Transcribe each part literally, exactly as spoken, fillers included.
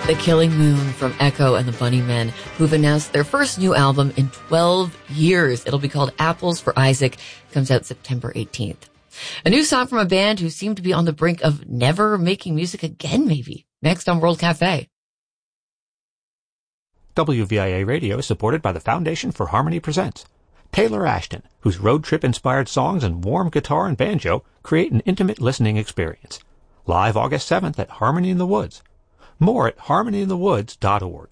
The Killing Moon from Echo and the Bunnymen, who've announced their first new album in twelve years. It'll be called Apples for Isaac. Comes out September eighteenth. A new song from a band who seem to be on the brink of never making music again, maybe. Next on World Cafe. W V I A Radio is supported by the Foundation for Harmony Presents. Taylor Ashton, whose road trip-inspired songs and warm guitar and banjo create an intimate listening experience. Live August seventh at Harmony in the Woods. More at harmony in the woods dot org.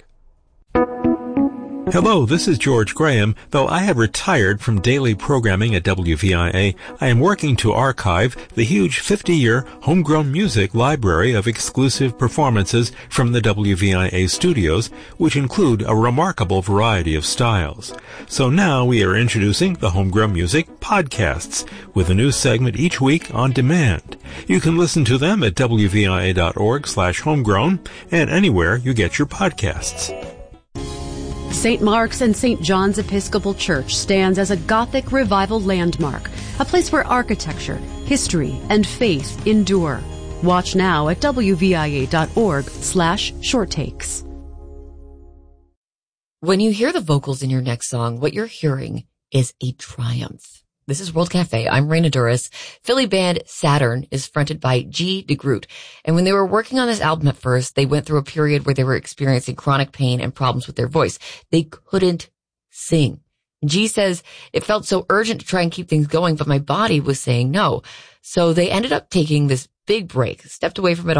Hello, this is George Graham. Though I have retired from daily programming at W V I A, I am working to archive the huge fifty-year homegrown music library of exclusive performances from the W V I A studios, which include a remarkable variety of styles. So now we are introducing the Homegrown Music Podcasts, with a new segment each week on demand. You can listen to them at W V I A dot org slash homegrown and anywhere you get your podcasts. Saint Mark's and Saint John's Episcopal Church stands as a Gothic revival landmark, a place where architecture, history, and faith endure. Watch now at W V I A dot org slash short takes. When you hear the vocals in your next song, what you're hearing is a triumph. This is World Cafe. I'm Raina Duras. Philly band Saturn is fronted by G. DeGroot. And when they were working on this album at first, they went through a period where they were experiencing chronic pain and problems with their voice. They couldn't sing. G says, it felt so urgent to try and keep things going, but my body was saying no. So they ended up taking this big break, stepped away from it